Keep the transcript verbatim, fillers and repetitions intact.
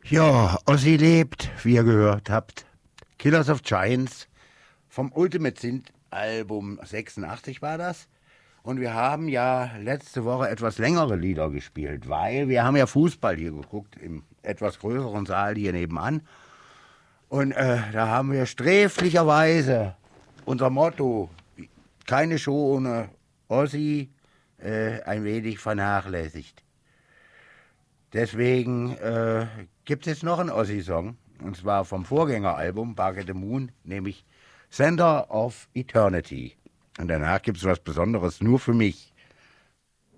Ja, Ozzy lebt, wie ihr gehört habt. Killers of Giants vom Ultimate Synth Album sechsundachtzig war das. Und wir haben ja letzte Woche etwas längere Lieder gespielt, weil wir haben ja Fußball hier geguckt, im etwas größeren Saal hier nebenan. Und äh, da haben wir sträflicherweise unser Motto, keine Show ohne Ozzy, äh, ein wenig vernachlässigt. Deswegen äh, gibt es noch einen Ozzy-Song, und zwar vom Vorgängeralbum Bark at the Moon, nämlich Center of Eternity. Und danach gibt es was Besonderes nur für mich.